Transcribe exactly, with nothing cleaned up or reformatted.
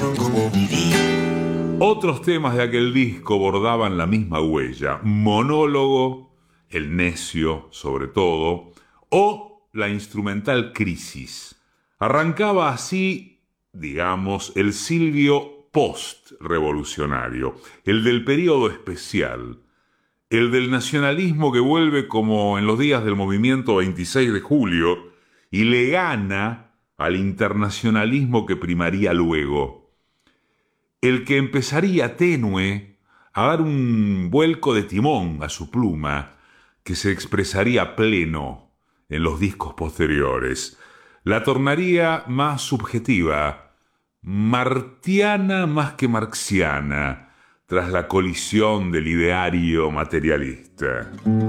Otros temas de aquel disco bordaban la misma huella: Monólogo, El Necio, sobre todo, o la instrumental Crisis. Arrancaba así, digamos, el Silvio post-revolucionario, el del período especial, el del nacionalismo que vuelve como en los días del movimiento veintiséis de julio y le gana al internacionalismo que primaría luego. El que empezaría tenue a dar un vuelco de timón a su pluma, que se expresaría pleno en los discos posteriores. La tornaría más subjetiva, martiana más que marxiana, tras la colisión del ideario materialista.